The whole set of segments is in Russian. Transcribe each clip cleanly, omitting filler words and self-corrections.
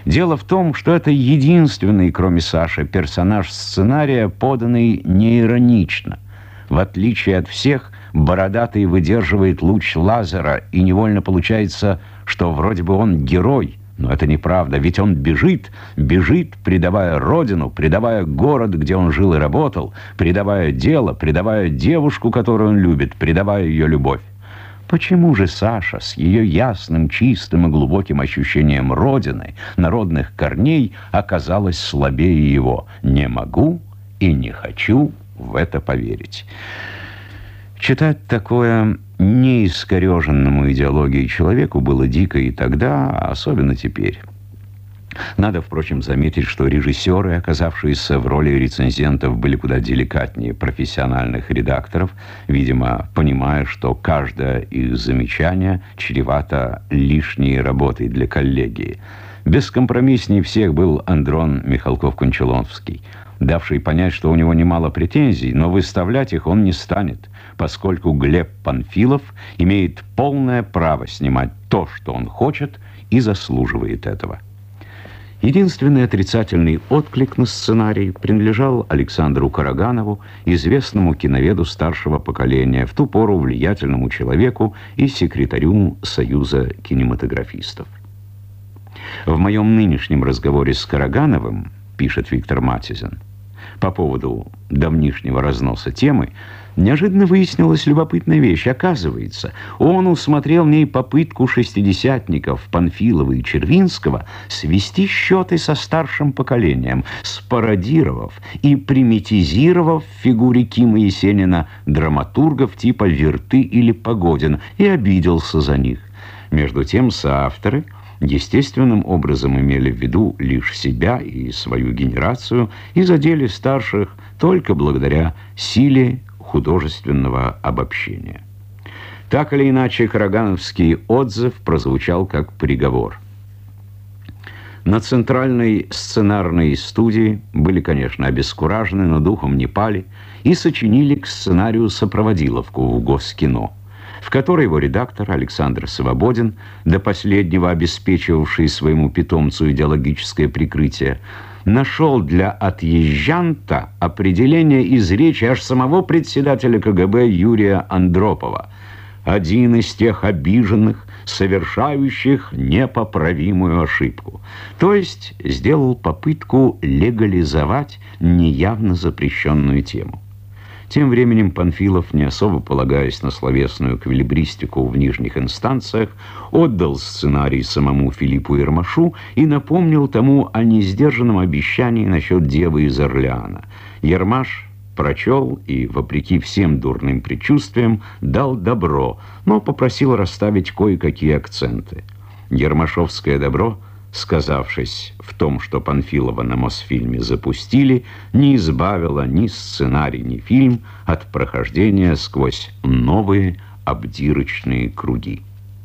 Дело в том, что это единственный, кроме Саши, персонаж сценария, поданный неиронично. В отличие от всех, Бородатый выдерживает луч лазера, и невольно получается, что вроде бы он герой. Но это неправда, ведь он бежит, предавая родину, предавая город, где он жил и работал, предавая дело, предавая девушку, которую он любит, предавая ее любовь. Почему же Саша с ее ясным, чистым и глубоким ощущением родины, народных корней, оказалась слабее его? Не могу и не хочу в это поверить. Читать такое неискореженному идеологией человеку было дико и тогда, а особенно теперь. Надо, впрочем, заметить, что режиссеры, оказавшиеся в роли рецензентов, были куда деликатнее профессиональных редакторов, видимо, понимая, что каждое их замечание чревато лишней работой для коллегии. Бескомпромисснее всех был Андрон Михалков-Кончаловский, давший понять, что у него немало претензий, но выставлять их он не станет, поскольку Глеб Панфилов имеет полное право снимать то, что он хочет, и заслуживает этого. Единственный отрицательный отклик на сценарий принадлежал Александру Караганову, известному киноведу старшего поколения, в ту пору влиятельному человеку и секретарю Союза кинематографистов. В моем нынешнем разговоре с Карагановым, пишет Виктор Матизин, по поводу давнишнего разноса темы, неожиданно выяснилась любопытная вещь. Оказывается, он усмотрел в ней попытку шестидесятников Панфилова и Червинского свести счеты со старшим поколением, спародировав и примитизировав в фигуре Кима Есенина драматургов типа Верты или Погодин, и обиделся за них. Между тем соавторы естественным образом имели в виду лишь себя и свою генерацию и задели старших только благодаря силе художественного обобщения. Так или иначе, карагановский отзыв прозвучал как приговор. На центральной сценарной студии были, конечно, обескуражены, но духом не пали и сочинили к сценарию сопроводиловку в Госкино, в которой его редактор Александр Свободин, до последнего обеспечивавший своему питомцу идеологическое прикрытие, нашел для отъезжанта определение из речи аж самого председателя КГБ Юрия Андропова: один из тех обиженных, совершающих непоправимую ошибку. То есть сделал попытку легализовать неявно запрещенную тему. Тем временем Панфилов, не особо полагаясь на словесную эквилибристику в нижних инстанциях, отдал сценарий самому Филиппу Ермашу и напомнил тому о несдержанном обещании насчет девы из Орлеана. Ермаш прочел и, вопреки всем дурным предчувствиям, дал добро, но попросил расставить кое-какие акценты. Ермашовское добро, сказавшись в том, что Панфилова на Мосфильме запустили, не избавило ни сценарий, ни фильм от прохождения сквозь новые обдирочные круги.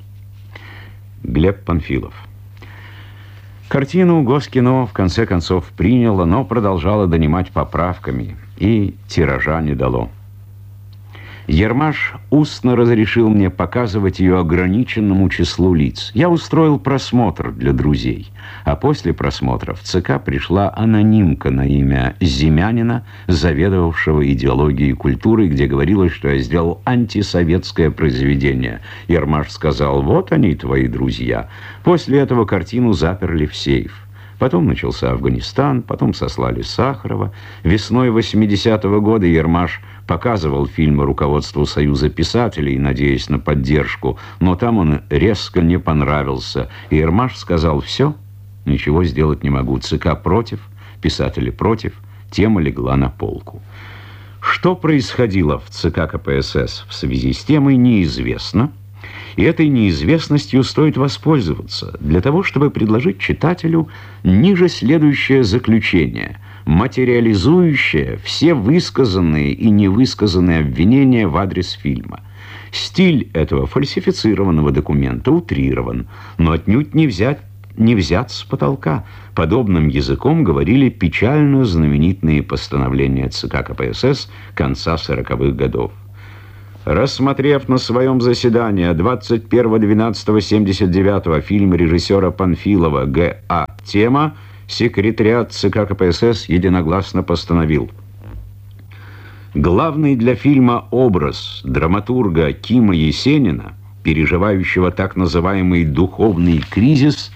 Глеб Панфилов. Картину Госкино в конце концов приняло, но продолжало донимать поправками, и тиража не дало. Ермаш устно разрешил мне показывать ее ограниченному числу лиц. Я устроил просмотр для друзей, а после просмотра в ЦК пришла анонимка на имя Зимянина, заведовавшего идеологией культуры, где говорилось, что я сделал антисоветское произведение. Ермаш сказал: «Вот они, твои друзья». После этого картину заперли в сейф. Потом начался Афганистан, потом сослали Сахарова. Весной 80-го года Ермаш показывал фильмы руководству Союза писателей, надеясь на поддержку, но там он резко не понравился. И Ермаш сказал: «Все, ничего сделать не могу. ЦК против, писатели против». Тема легла на полку. Что происходило в ЦК КПСС в связи с темой, неизвестно. И этой неизвестностью стоит воспользоваться для того, чтобы предложить читателю ниже следующее заключение, материализующее все высказанные и невысказанные обвинения в адрес фильма. Стиль этого фальсифицированного документа утрирован, но отнюдь не взят с потолка. Подобным языком говорили печально знаменитые постановления ЦК КПСС конца 40-х годов. Рассмотрев на своем заседании 21.12.79 фильм режиссера Панфилова Г.А. «Тема», секретариат ЦК КПСС единогласно постановил: главный для фильма образ драматурга Кима Есенина, переживающего так называемый духовный кризис,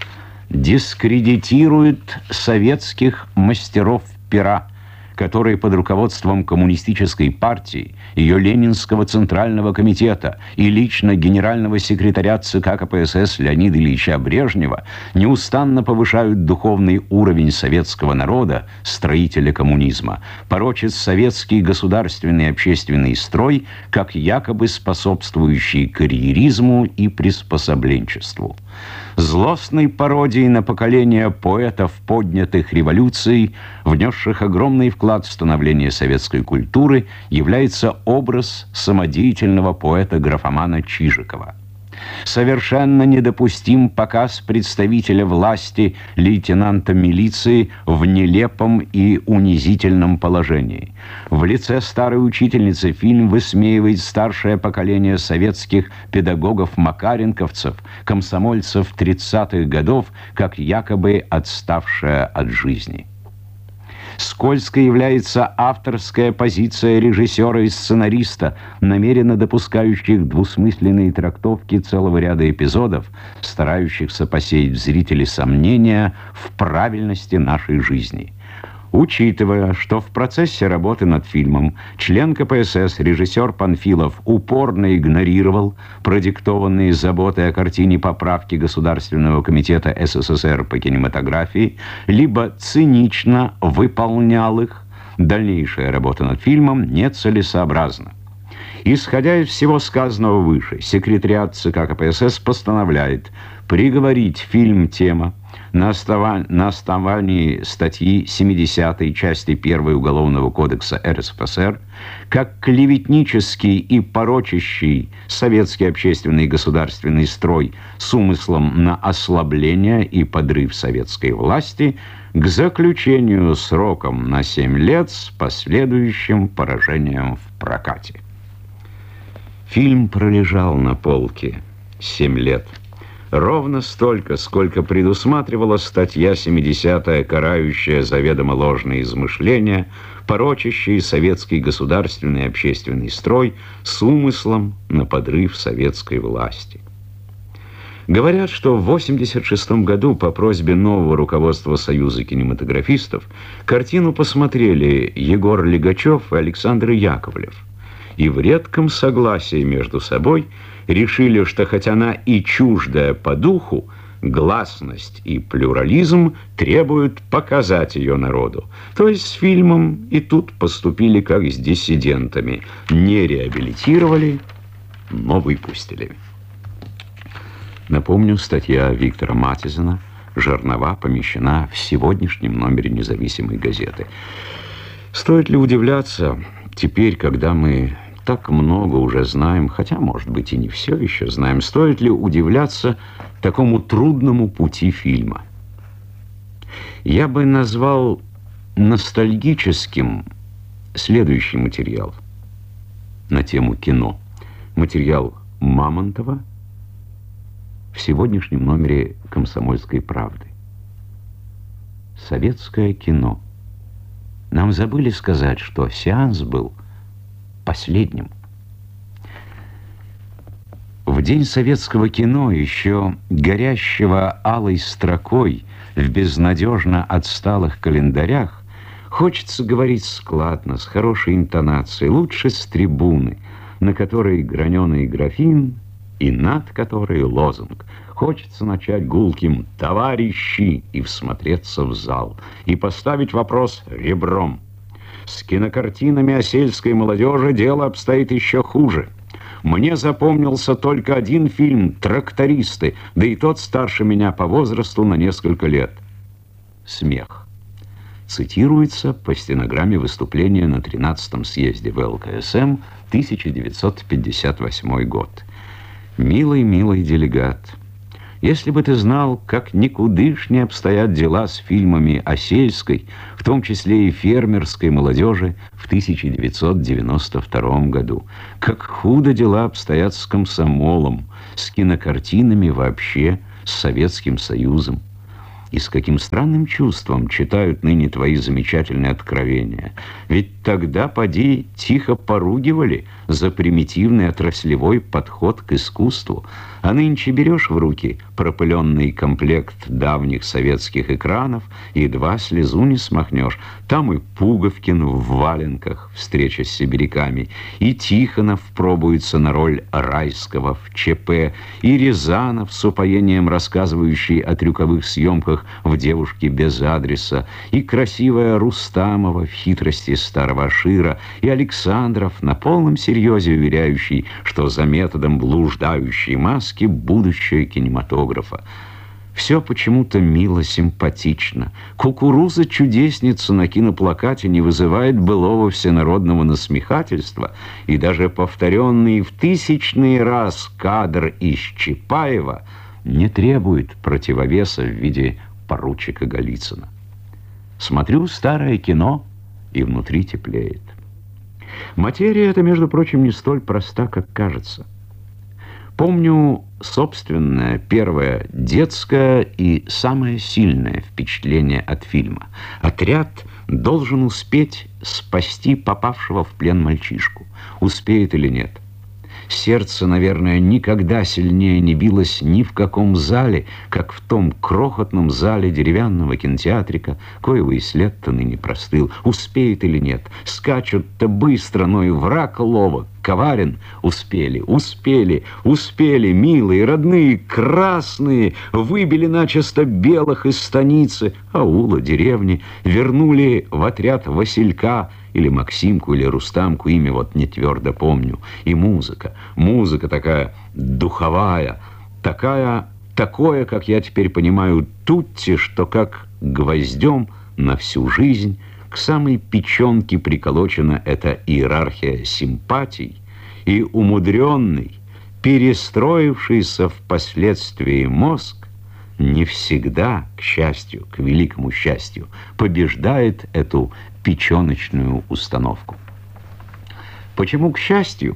дискредитирует советских мастеров пера, которые под руководством Коммунистической партии, ее Ленинского Центрального комитета и лично генерального секретаря ЦК КПСС Леонида Ильича Брежнева неустанно повышают духовный уровень советского народа, строителя коммунизма, порочат советский государственный и общественный строй как якобы способствующий карьеризму и приспособленчеству. Злостной пародией на поколение поэтов, поднятых революцией, внесших огромный вклад в становление советской культуры, является образ самодеятельного поэта-графомана Чижикова. Совершенно недопустим показ представителя власти лейтенанта милиции в нелепом и унизительном положении. В лице старой учительницы фильм высмеивает старшее поколение советских педагогов-макаренковцев, комсомольцев 30-х годов, как якобы отставшее от жизни. Скользкой является авторская позиция режиссера и сценариста, намеренно допускающих двусмысленные трактовки целого ряда эпизодов, старающихся посеять в зрителе сомнения в правильности нашей жизни. Учитывая, что в процессе работы над фильмом член КПСС, режиссер Панфилов, упорно игнорировал продиктованные заботой о картине поправки Государственного комитета СССР по кинематографии, либо цинично выполнял их, дальнейшая работа над фильмом нецелесообразна. Исходя из всего сказанного выше, секретариат ЦК КПСС постановляет приговорить фильм «Тема» на основании статьи 70 части 1 Уголовного кодекса РСФСР как клеветнический и порочащий советский общественный и государственный строй с умыслом на ослабление и подрыв советской власти к заключению сроком на 7 лет с последующим поражением в прокате. Фильм пролежал на полке 7 лет. Ровно столько, сколько предусматривала статья 70-я, карающая заведомо ложные измышления, порочащие советский государственный и общественный строй с умыслом на подрыв советской власти. Говорят, что в 1986 году по просьбе нового руководства Союза кинематографистов картину посмотрели Егор Лигачев и Александр Яковлев. И в редком согласии между собой решили, что хоть она и чуждая по духу, гласность и плюрализм требуют показать ее народу. То есть с фильмом и тут поступили как с диссидентами. Не реабилитировали, но выпустили. Напомню, статья Виктора Матизена «Жернова» помещена в сегодняшнем номере «Независимой газеты». Стоит ли удивляться теперь, когда мы так много уже знаем, хотя, может быть, и не все еще знаем, стоит ли удивляться такому трудному пути фильма? Я бы назвал ностальгическим следующий материал на тему кино. Материал Мамонтова в сегодняшнем номере «Комсомольской правды». Советское кино. Нам забыли сказать, что сеанс был последним. В день советского кино, еще горящего алой строкой в безнадежно отсталых календарях, хочется говорить складно, с хорошей интонацией, лучше с трибуны, на которой граненый графин и над которой лозунг. Хочется начать гулким «товарищи» и всмотреться в зал, и поставить вопрос ребром. С кинокартинами о сельской молодежи дело обстоит еще хуже. Мне запомнился только один фильм «Трактористы», да и тот старше меня по возрасту на несколько лет. «Смех». Цитируется по стенограмме выступления на 13-м съезде ВЛКСМ 1958 год. «Милый, милый делегат, Если бы ты знал, как никудышне обстоят дела с фильмами о сельской, в том числе и фермерской молодежи в 1992 году, как худо дела обстоят с комсомолом, с кинокартинами вообще, с Советским Союзом. И с каким странным чувством читают ныне твои замечательные откровения. Ведь тогда, поди, тихо поругивали за примитивный отраслевой подход к искусству, а нынче берешь в руки пропыленный комплект давних советских экранов, и едва слезу не смахнешь. Там и Пуговкин в валенках, встреча с сибиряками, и Тихонов пробуется на роль Райского в ЧП, и Рязанов с упоением рассказывающий о трюковых съемках в «Девушке без адреса», и красивая Рустамова в «Хитрости старого Ашира», и Александров на полном серьезе уверяющий, что за методом блуждающей маски будущее кинематографа. Все почему-то мило, симпатично. Кукуруза-чудесница на киноплакате не вызывает былого всенародного насмехательства, и даже повторенный в тысячный раз кадр из Чапаева не требует противовеса в виде поручика Голицына. Смотрю старое кино, и внутри теплеет. Материя эта, между прочим, не столь проста, как кажется. Помню собственное первое детское и самое сильное впечатление от фильма. Отряд должен успеть спасти попавшего в плен мальчишку. Успеет или нет? Сердце, наверное, никогда сильнее не билось ни в каком зале, как в том крохотном зале деревянного кинотеатрика, коего и след-то ныне простыл. Успеет или нет? Скачут-то быстро, но и враг ловок, коварен. Успели, успели, успели, милые, родные, красные, выбили начисто белых из станицы, аула, деревни, вернули в отряд Василька, или Максимку, или Рустамку, имя вот не твердо помню. И музыка такая духовая, такое, как я теперь понимаю, тутти, что как гвоздем на всю жизнь к самой печенке приколочена эта иерархия симпатий, и умудренный, перестроившийся впоследствии мозг не всегда, к счастью, к великому счастью, побеждает эту печеночную установку. Почему к счастью?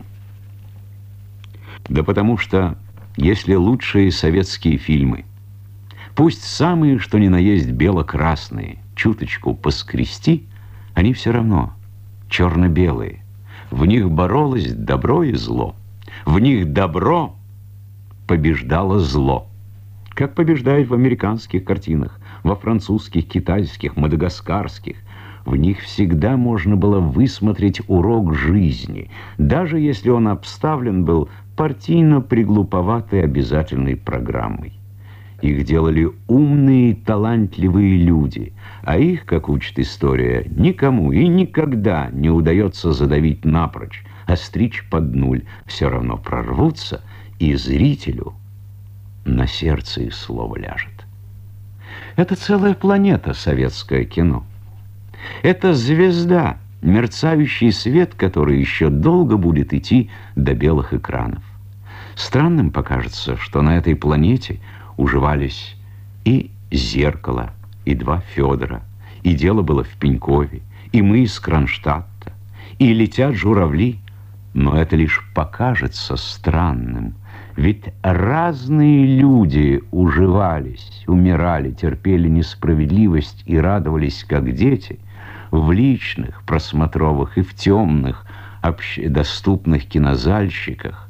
Да потому что, если лучшие советские фильмы, пусть самые, что ни на есть бело-красные, чуточку поскрести, они все равно черно-белые. В них боролось добро и зло. В них добро побеждало зло. Как побеждает в американских картинах, во французских, китайских, мадагаскарских. В них всегда можно было высмотреть урок жизни, даже если он обставлен был партийно-приглуповатой обязательной программой. Их делали умные, талантливые люди, а их, как учит история, никому и никогда не удается задавить напрочь, остричь под нуль. Все равно прорвутся, и зрителю на сердце их слово ляжет. Это целая планета, советское кино. Это звезда, мерцающий свет, который еще долго будет идти до белых экранов. Странным покажется, что на этой планете уживались и «Зеркало», и «Два Федора», и «Дело было в Пенькове», и «Мы из Кронштадта», и «Летят журавли». Но это лишь покажется странным, ведь разные люди уживались, умирали, терпели несправедливость и радовались, как дети, в личных, просмотровых и в темных, общедоступных кинозальщиках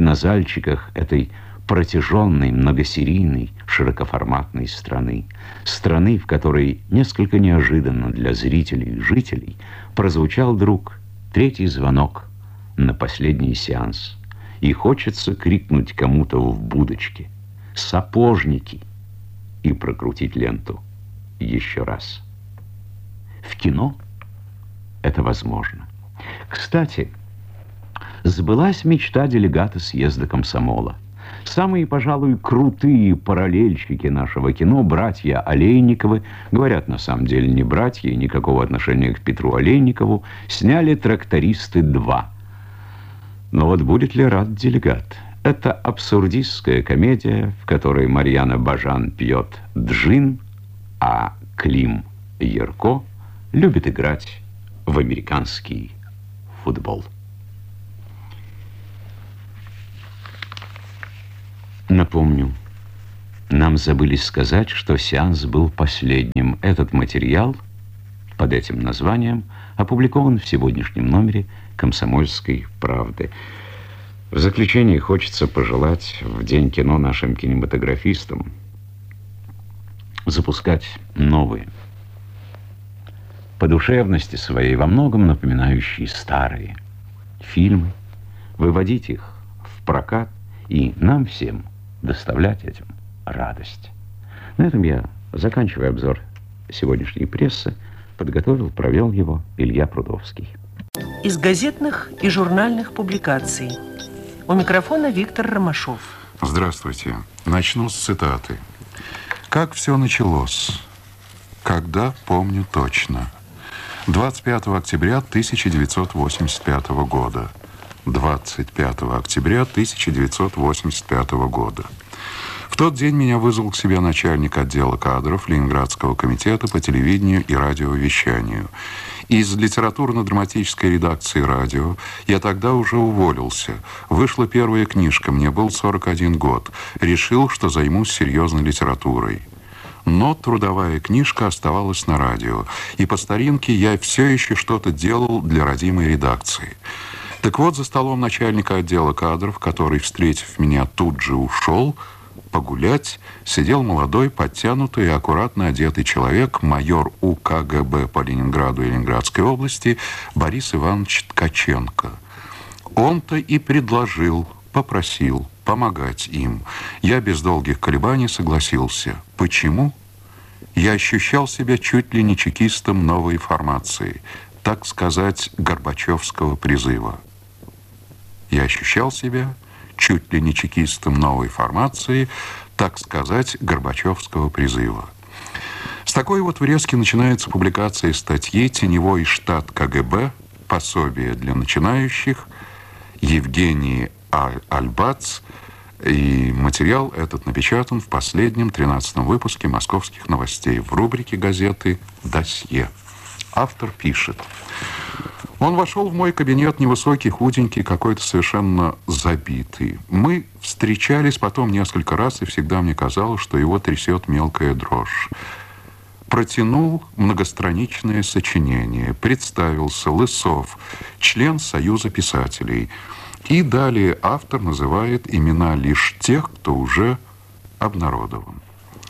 этой протяженной, многосерийной, широкоформатной страны, в которой несколько неожиданно для зрителей и жителей прозвучал вдруг третий звонок на последний сеанс, и хочется крикнуть кому-то в будочке: «Сапожники!» и прокрутить ленту еще раз. В кино это возможно. Кстати, сбылась мечта делегата съезда комсомола. Самые, пожалуй, крутые параллельщики нашего кино, братья Олейниковы, говорят, на самом деле не братья, и никакого отношения к Петру Олейникову, сняли «Трактористы 2». Но вот будет ли рад делегат? Это абсурдистская комедия, в которой Марьяна Бажан пьет джин, а Клим Ярко любит играть в американский футбол. Напомню, нам забыли сказать, что сеанс был последним. Этот материал под этим названием опубликован в сегодняшнем номере «Комсомольской правды». В заключение хочется пожелать в День кино нашим кинематографистам запускать новые, по душевности своей во многом напоминающие старые фильмы, выводить их в прокат и нам всем доставлять этим радость. На этом я заканчиваю обзор сегодняшней прессы. Подготовил, провел его Илья Прудовский. Из газетных и журнальных публикаций. У микрофона Виктор Ромашов. Здравствуйте. Начну с цитаты. «Как все началось? Когда, помню точно. 25 октября 1985 года. 25 октября 1985 года. В тот день меня вызвал к себе начальник отдела кадров Ленинградского комитета по телевидению и радиовещанию. Из литературно-драматической редакции радио я тогда уже уволился. Вышла первая книжка, мне был 41 год. Решил, что займусь серьезной литературой. Но трудовая книжка оставалась на радио, и по старинке я все еще что-то делал для родимой редакции. Так вот, за столом начальника отдела кадров, который, встретив меня, тут же ушел погулять, сидел молодой, подтянутый и аккуратно одетый человек, майор УКГБ по Ленинграду и Ленинградской области Борис Иванович Ткаченко. Он-то и предложил, попросил помогать им. Я без долгих колебаний согласился. Почему? Я ощущал себя чуть ли не чекистом новой формации, так сказать, Горбачевского призыва. Я ощущал себя чуть ли не чекистом новой формации, так сказать, Горбачевского призыва. С такой вот врезки начинается публикация статьи «Теневой штат КГБ. Пособие для начинающих» Евгений Альбац. И материал этот напечатан в последнем 13-м выпуске «Московских новостей» в рубрике газеты «Досье». Автор пишет: «Он вошел в мой кабинет невысокий, худенький, какой-то совершенно забитый. Мы встречались потом несколько раз, и всегда мне казалось, что его трясет мелкая дрожь. Протянул многостраничное сочинение, представился Лысов, член Союза писателей. И далее автор называет имена лишь тех, кто уже обнародован.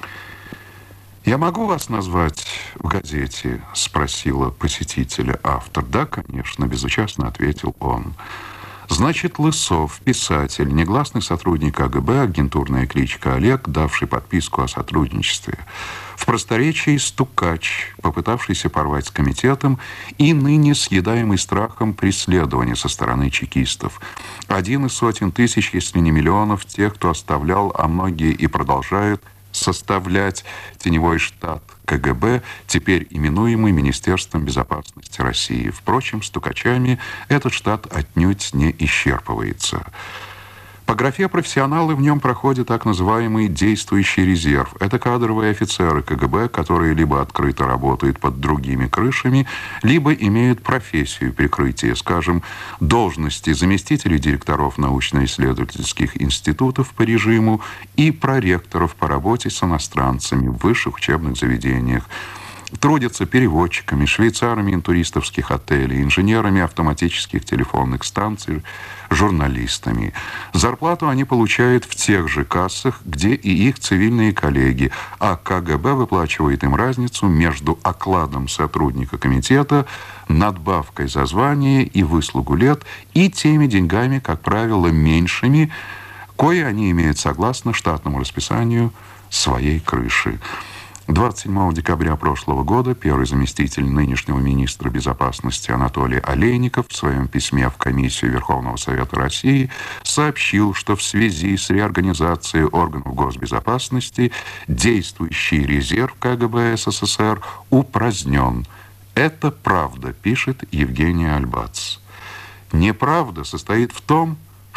«Я могу вас назвать в газете?» – спросила посетителя автор. «Да, конечно», – безучастно ответил он. «Значит, Лысов, писатель, негласный сотрудник АГБ, агентурная кличка Олег, давший подписку о сотрудничестве. В просторечии стукач, попытавшийся порвать с комитетом и ныне съедаемый страхом преследования со стороны чекистов. Один из сотен тысяч, если не миллионов, тех, кто оставлял, а многие и продолжают составлять теневой штат КГБ, теперь именуемый Министерством безопасности России. Впрочем, стукачами этот штат отнюдь не исчерпывается. По графе профессионалы в нем проходит так называемый действующий резерв. Это кадровые офицеры КГБ, которые либо открыто работают под другими крышами, либо имеют профессию прикрытия, скажем, должности заместителей директоров научно-исследовательских институтов по режиму и проректоров по работе с иностранцами в высших учебных заведениях. Трудятся переводчиками, швейцарами интуристовских отелей, инженерами автоматических телефонных станций, журналистами. Зарплату они получают в тех же кассах, где и их цивильные коллеги, а КГБ выплачивает им разницу между окладом сотрудника комитета, надбавкой за звание и выслугу лет и теми деньгами, как правило, меньшими, кои они имеют согласно штатному расписанию своей крыши. 27 декабря прошлого года первый заместитель нынешнего министра безопасности Анатолий Олейников в своем письме в Комиссию Верховного Совета России сообщил, что в связи с реорганизацией органов госбезопасности действующий резерв КГБ СССР упразднен. Это правда, пишет Евгений Альбац. Неправда состоит в том,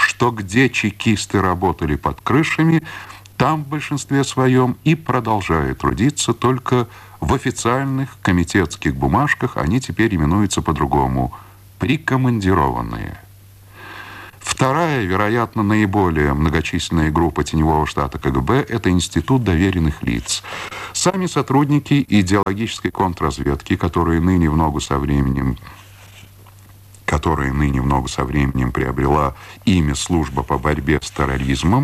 что где чекисты работали под крышами, там в большинстве своем и продолжают трудиться, только в официальных комитетских бумажках они теперь именуются по-другому – прикомандированные. Вторая, вероятно, наиболее многочисленная группа теневого штата КГБ – это Институт доверенных лиц. Сами сотрудники идеологической контрразведки, которые ныне в ногу со временем приобрела имя «Служба по борьбе с терроризмом»,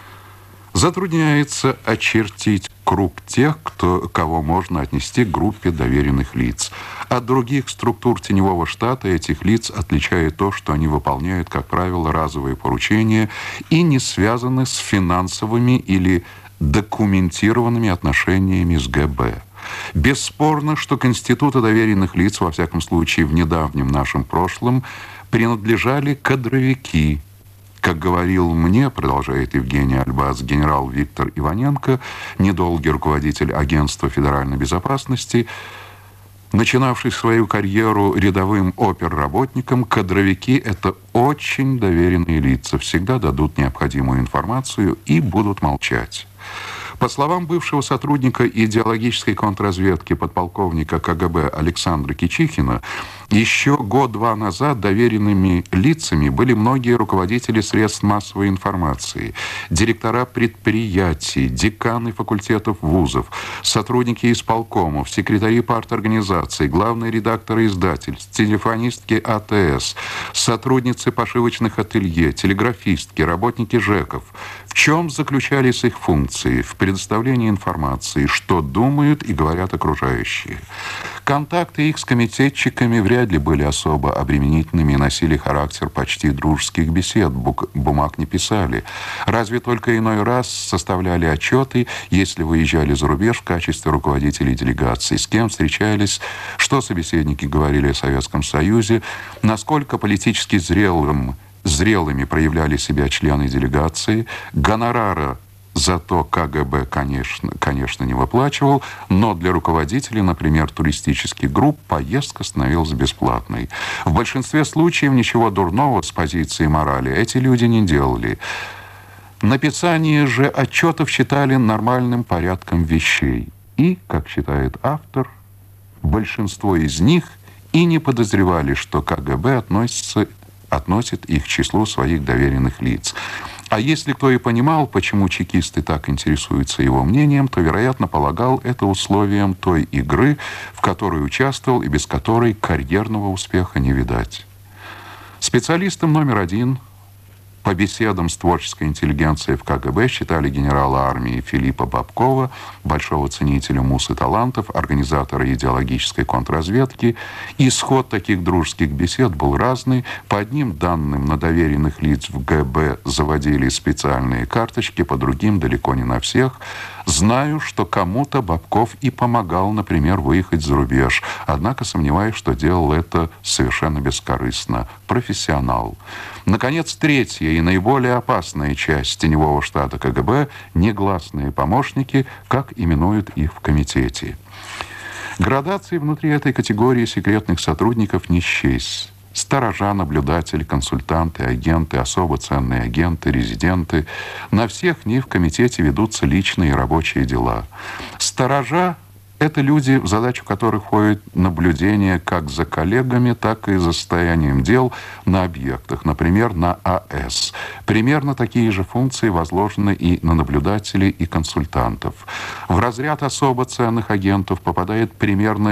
затрудняется очертить круг тех, кого можно отнести к группе доверенных лиц. От других структур теневого штата этих лиц отличает то, что они выполняют, как правило, разовые поручения и не связаны с финансовыми или документированными отношениями с ГБ. Бесспорно, что к Институту доверенных лиц, во всяком случае в недавнем нашем прошлом, принадлежали кадровики. Как говорил мне, продолжает Евгений Альбац, генерал Виктор Иваненко, недолгий руководитель Агентства федеральной безопасности, начинавший свою карьеру рядовым оперработником, кадровики – это очень доверенные лица, всегда дадут необходимую информацию и будут молчать. По словам бывшего сотрудника идеологической контрразведки подполковника КГБ Александра Кичихина, еще год-два назад доверенными лицами были многие руководители средств массовой информации, директора предприятий, деканы факультетов вузов, сотрудники исполкомов, секретари парторганизаций, главные редакторы издательств, телефонистки АТС, сотрудницы пошивочных ателье, телеграфистки, работники ЖЭКов. В чем заключались их функции? В предоставлении информации, что думают и говорят окружающие. Контакты их с комитетчиками вряд ли были особо обременительными и носили характер почти дружеских бесед, бумаг не писали. Разве только иной раз составляли отчеты, если выезжали за рубеж в качестве руководителей делегаций, с кем встречались, что собеседники говорили о Советском Союзе, насколько политически зрелыми проявляли себя члены делегации, гонорара зато КГБ, конечно, не выплачивал, но для руководителей, например, туристических групп, поездка становилась бесплатной. В большинстве случаев ничего дурного с позиции морали эти люди не делали. Написание же отчетов считали нормальным порядком вещей. И, как считает автор, большинство из них и не подозревали, что КГБ относит их к числу своих доверенных лиц. А если кто и понимал, почему чекисты так интересуются его мнением, то, вероятно, полагал это условием той игры, в которой участвовал и без которой карьерного успеха не видать. Специалистом номер один по беседам с творческой интеллигенцией в КГБ считали генерала армии Филиппа Бобкова, большого ценителя муз и талантов, организатора идеологической контрразведки. Исход таких дружеских бесед был разный. По одним данным, на доверенных лиц в ГБ заводили специальные карточки, по другим далеко не на всех. Знаю, что кому-то Бобков и помогал, например, выехать за рубеж. Однако сомневаюсь, что делал это совершенно бескорыстно. Профессионал. Наконец, третья и наиболее опасная часть теневого штата КГБ – негласные помощники, как именуют их в комитете. Градации внутри этой категории секретных сотрудников не счесть. Сторожа, наблюдатели, консультанты, агенты, особо ценные агенты, резиденты. На всех них в комитете ведутся личные и рабочие дела. Сторожа – это люди, в задачу которых входит наблюдение как за коллегами, так и за состоянием дел на объектах, например, на АЭС. Примерно такие же функции возложены и на наблюдателей и консультантов. В разряд особо ценных агентов попадает примерно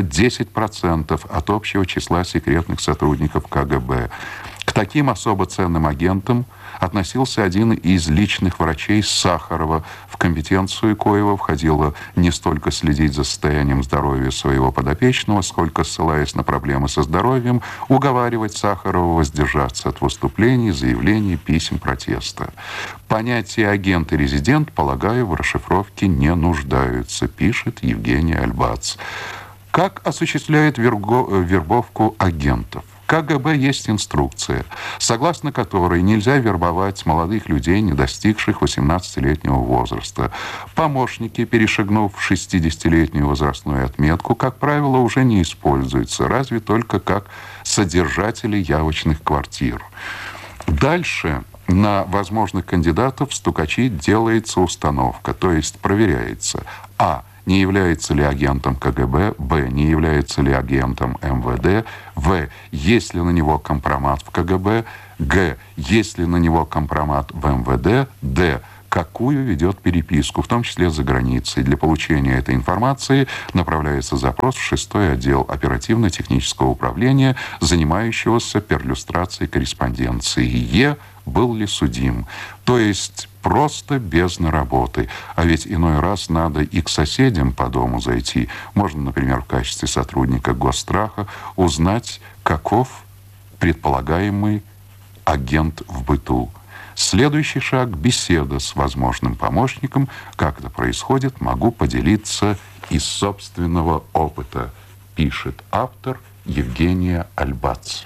10% от общего числа секретных сотрудников КГБ. К таким особо ценным агентам относился один из личных врачей Сахарова, в компетенцию коего входило не столько следить за состоянием здоровья своего подопечного, сколько, ссылаясь на проблемы со здоровьем, уговаривать Сахарова воздержаться от выступлений, заявлений, писем протеста. Понятия агент и резидент, полагаю, в расшифровке не нуждаются, пишет Евгений Альбац. Как осуществляет вербовку агентов? КГБ есть инструкция, согласно которой нельзя вербовать молодых людей, не достигших 18-летнего возраста. Помощники, перешагнув 60-летнюю возрастную отметку, как правило, уже не используются, разве только как содержатели явочных квартир. Дальше на возможных кандидатов в стукачи делается установка, то есть проверяется: а. Не является ли агентом КГБ, б. Не является ли агентом МВД, в. Есть ли на него компромат в КГБ, г. Есть ли на него компромат в МВД, д. Какую ведет переписку, в том числе за границей. Для получения этой информации направляется запрос в 6-й отдел оперативно-технического управления, занимающегося перлюстрацией корреспонденции. Е. Был ли судим? То есть просто бездна работы. А ведь иной раз надо и к соседям по дому зайти. Можно, например, в качестве сотрудника Госстраха узнать, каков предполагаемый агент в быту. Следующий шаг – беседа с возможным помощником. Как это происходит, могу поделиться из собственного опыта, пишет автор Евгения Альбац.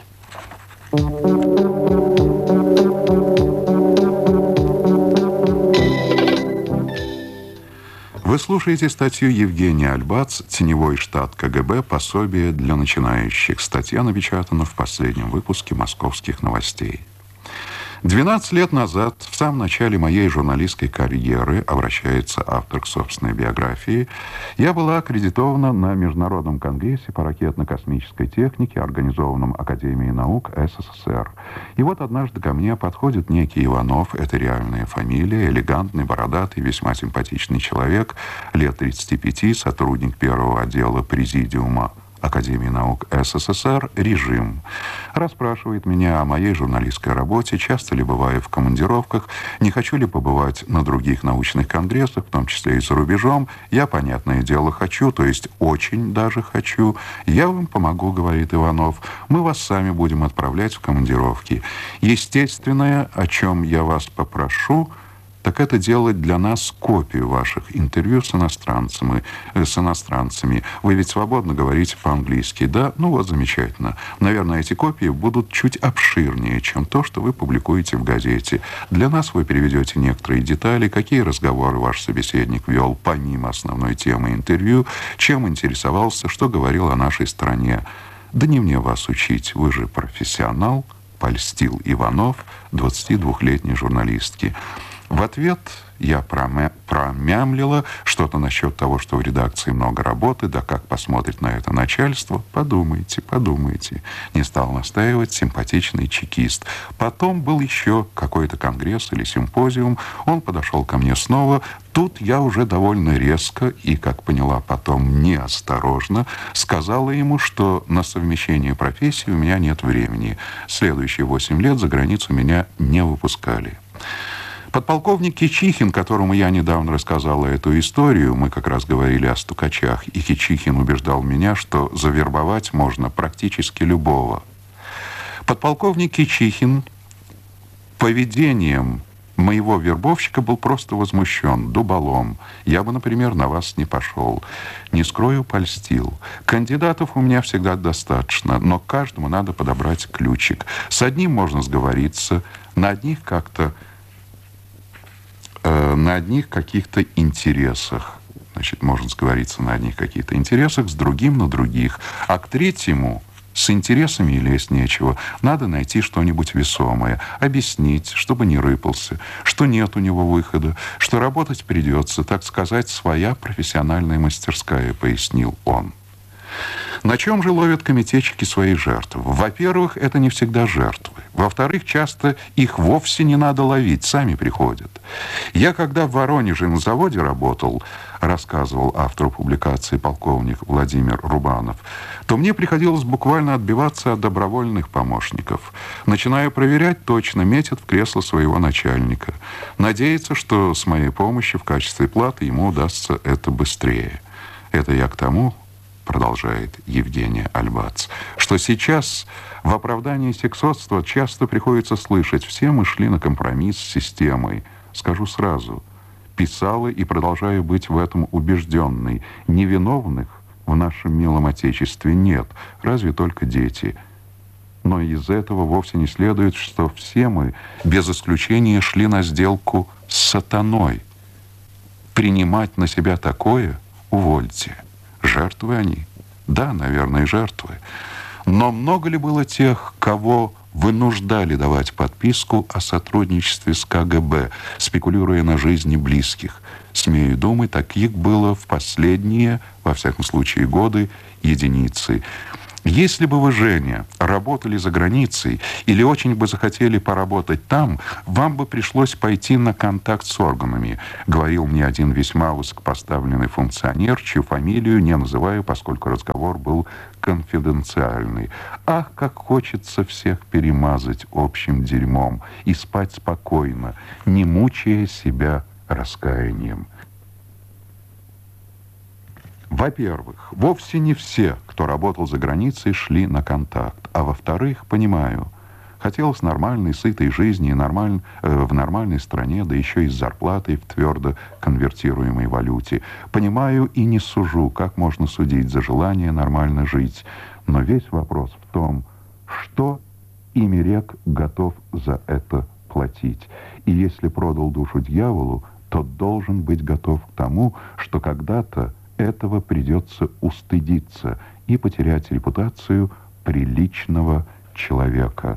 Вы слушаете статью Евгения Альбац «Теневой штат КГБ. Пособие для начинающих». Статья напечатана в последнем выпуске «Московских новостей». 12 лет назад, в самом начале моей журналистской карьеры, обращается автор к собственной биографии, я была аккредитована на Международном конгрессе по ракетно-космической технике, организованном Академией наук СССР. И вот однажды ко мне подходит некий Иванов, это реальная фамилия, элегантный, бородатый, весьма симпатичный человек, лет 35, сотрудник первого отдела президиума Академии наук СССР, режим. Расспрашивает меня о моей журналистской работе, часто ли бываю в командировках, не хочу ли побывать на других научных конгрессах, в том числе и за рубежом. Я, понятное дело, хочу, то есть очень даже хочу. Я вам помогу, говорит Иванов. Мы вас сами будем отправлять в командировки. Естественное, о чем я вас попрошу, так это делать для нас копию ваших интервью с иностранцами. Вы ведь свободно говорите по-английски, да? Ну вот, замечательно. Наверное, эти копии будут чуть обширнее, чем то, что вы публикуете в газете. Для нас вы переведете некоторые детали, какие разговоры ваш собеседник вел помимо основной темы интервью, чем интересовался, что говорил о нашей стране. Да не мне вас учить, вы же профессионал, польстил Иванов, 22-летней журналистки. В ответ я промямлила что-то насчет того, что в редакции много работы, да как посмотрит на это начальство. Подумайте, подумайте. Не стал настаивать симпатичный чекист. Потом был еще какой-то конгресс или симпозиум. Он подошел ко мне снова. Тут я уже довольно резко и, как поняла потом, неосторожно сказала ему, что на совмещение профессий у меня нет времени. Следующие 8 лет за границу меня не выпускали. Подполковник Кичихин, которому я недавно рассказала эту историю, мы как раз говорили о стукачах, и Кичихин убеждал меня, что завербовать можно практически любого. Подполковник Кичихин поведением моего вербовщика был просто возмущен, дуболом. Я бы, например, на вас не пошел. Не скрою, польстил. Кандидатов у меня всегда достаточно, но каждому надо подобрать ключик. С одним можно сговориться, на одних каких-то интересах. Значит, можно сговориться на одних каких-то интересах, с другим на других. А к третьему с интересами и лезть нечего. Надо найти что-нибудь весомое, объяснить, чтобы не рыпался, что нет у него выхода, что работать придется, так сказать, своя профессиональная мастерская, пояснил он. На чем же ловят комитетчики своих жертв? Во-первых, это не всегда жертвы. Во-вторых, часто их вовсе не надо ловить, сами приходят. Я, когда в Воронеже на заводе работал, рассказывал автору публикации полковник Владимир Рубанов, то мне приходилось буквально отбиваться от добровольных помощников. Начиная проверять, точно метят в кресло своего начальника. Надеяться, что с моей помощью в качестве платы ему удастся это быстрее. Это я к тому, продолжает Евгения Альбац, что сейчас в оправдании сексотства часто приходится слышать: все мы шли на компромисс с системой. Скажу сразу, писала и продолжаю быть в этом убежденной. Невиновных в нашем милом Отечестве нет, разве только дети. Но из этого вовсе не следует, что все мы, без исключения, шли на сделку с сатаной. Принимать на себя такое — увольте. Жертвы они? Да, наверное, жертвы. Но много ли было тех, кого вынуждали давать подписку о сотрудничестве с КГБ, спекулируя на жизни близких. Смею думать, таких было в последние, во всяком случае, годы единицы. Если бы вы, Женя, работали за границей или очень бы захотели поработать там, вам бы пришлось пойти на контакт с органами, говорил мне один весьма высокопоставленный функционер, чью фамилию не называю, поскольку разговор был конфиденциальный. Ах, как хочется всех перемазать общим дерьмом и спать спокойно, не мучая себя раскаянием. Во-первых, вовсе не все, кто работал за границей, шли на контакт. А во-вторых, понимаю, хотелось нормальной, сытой жизни в нормальной стране, да еще и с зарплатой в твердо конвертируемой валюте. Понимаю и не сужу, как можно судить за желание нормально жить. Но весь вопрос в том, что Имерек готов за это платить. И если продал душу дьяволу, то должен быть готов к тому, что когда-то этого придется устыдиться и потерять репутацию приличного человека.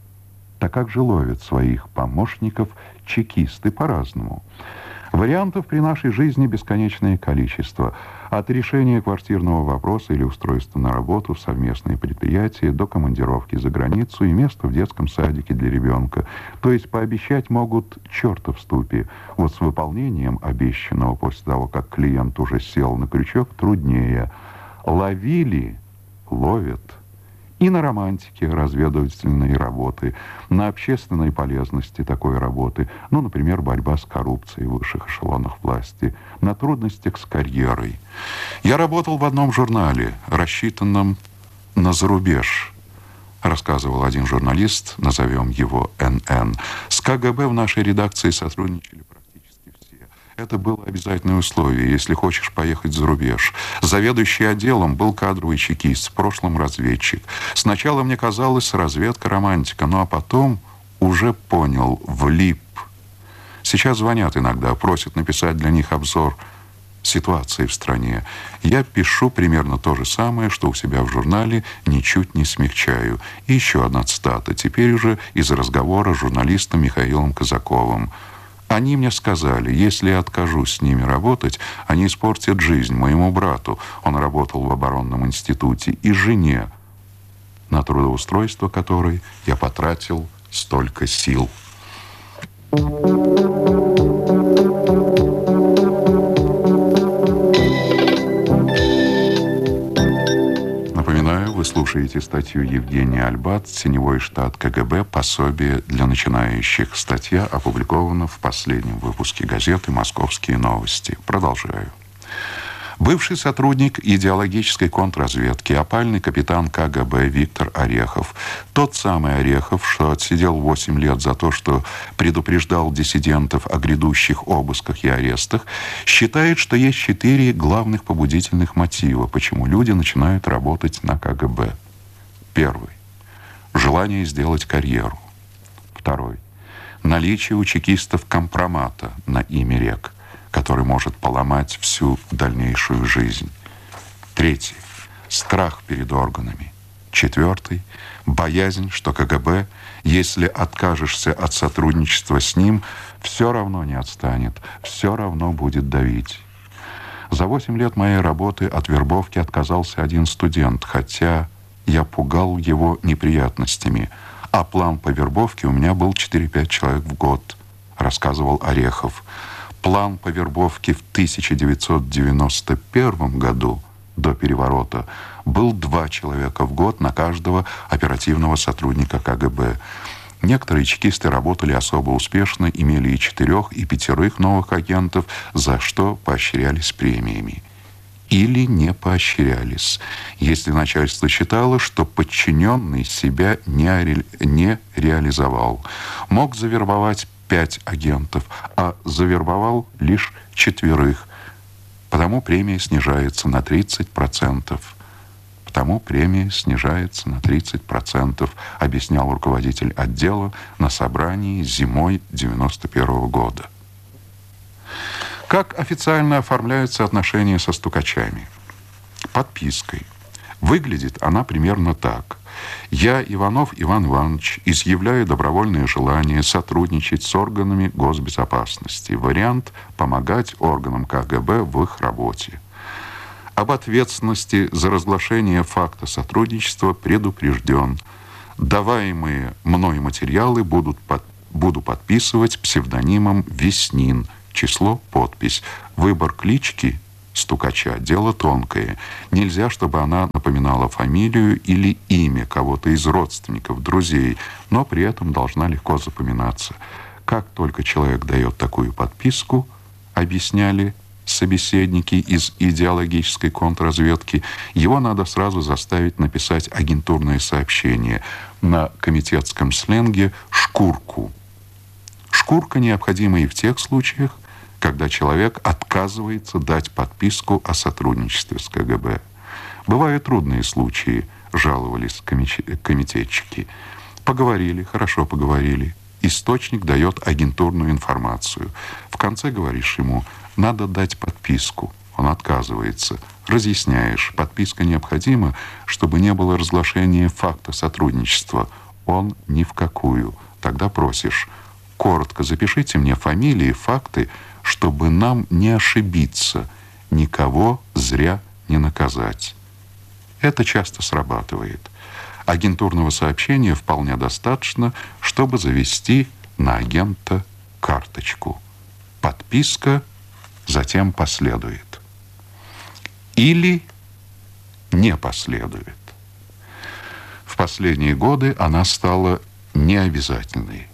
Так как же ловят своих помощников чекисты по-разному? Вариантов при нашей жизни бесконечное количество. От решения квартирного вопроса или устройства на работу в совместные предприятия до командировки за границу и места в детском садике для ребенка. То есть пообещать могут черта в ступе. Вот с выполнением обещанного после того, как клиент уже сел на крючок, труднее. Ловили, ловят. И на романтике разведывательной работы, на общественной полезности такой работы, ну, например, борьба с коррупцией в высших эшелонах власти, на трудностях с карьерой. Я работал в одном журнале, рассчитанном на зарубеж, рассказывал один журналист, назовем его НН. С КГБ в нашей редакции сотрудничали практически все. Это было обязательное условие, если хочешь поехать за рубеж. Заведующий отделом был кадровый чекист, в прошлом разведчик. Сначала мне казалось, разведка романтика, ну а потом уже понял, влип. Сейчас звонят иногда, просят написать для них обзор ситуации в стране. Я пишу примерно то же самое, что у себя в журнале, ничуть не смягчаю. И еще одна цитата, теперь уже из разговора с журналистом Михаилом Казаковым. Они мне сказали, если я откажусь с ними работать, они испортят жизнь моему брату, он работал в оборонном институте, и жене, на трудоустройство которой я потратил столько сил. Напоминаю, вы слушаете статью Евгения Альбат «Теневой штат КГБ. Пособие для начинающих». Статья опубликована в последнем выпуске газеты «Московские новости». Продолжаю. Бывший сотрудник идеологической контрразведки, опальный капитан КГБ Виктор Орехов, тот самый Орехов, что отсидел 8 лет за то, что предупреждал диссидентов о грядущих обысках и арестах, считает, что есть 4 главных побудительных мотива, почему люди начинают работать на КГБ. Первый – желание сделать карьеру. Второй – наличие у чекистов компромата на Имерек, который может поломать всю дальнейшую жизнь. Третий – страх перед органами. Четвертый – боязнь, что КГБ, если откажешься от сотрудничества с ним, все равно не отстанет, все равно будет давить. За 8 лет моей работы от вербовки отказался один студент, хотя я пугал его неприятностями, а план по вербовке у меня был 4-5 человек в год, рассказывал Орехов. План по вербовке в 1991 году, до переворота, был 2 человека в год на каждого оперативного сотрудника КГБ. Некоторые чекисты работали особо успешно, имели и 4, и 5 новых агентов, за что поощрялись премиями. Или не поощрялись, если начальство считало, что подчиненный себя не реализовал. Мог завербовать 5 агентов, а завербовал лишь 4. Потому премия снижается на 30%. Потому премия снижается на 30%, объяснял руководитель отдела на собрании зимой 1991 года. Как официально оформляются отношения со стукачами? Подпиской. Выглядит она примерно так. Я, Иванов Иван Иванович, изъявляю добровольное желание сотрудничать с органами госбезопасности. Вариант – помогать органам КГБ в их работе. Об ответственности за разглашение факта сотрудничества предупрежден. Даваемые мной материалы буду подписывать псевдонимом Веснин. Число, подпись. Выбор клички стукача – дело тонкое. Нельзя, чтобы она напоминала фамилию или имя кого-то из родственников, друзей, но при этом должна легко запоминаться. Как только человек дает такую подписку, объясняли собеседники из идеологической контрразведки, его надо сразу заставить написать агентурное сообщение, на комитетском сленге «шкурку». Шкурка необходима и в тех случаях, когда человек отказывается дать подписку о сотрудничестве с КГБ. Бывают трудные случаи, жаловались комитетчики. Поговорили, хорошо поговорили. Источник дает агентурную информацию. В конце говоришь ему, надо дать подписку. Он отказывается. Разъясняешь, подписка необходима, чтобы не было разглашения факта сотрудничества. Он ни в какую. Тогда просишь, коротко запишите мне фамилии, факты, чтобы нам не ошибиться, никого зря не наказать. Это часто срабатывает. Агентурного сообщения вполне достаточно, чтобы завести на агента карточку. Подписка затем последует. Или не последует. В последние годы она стала необязательной.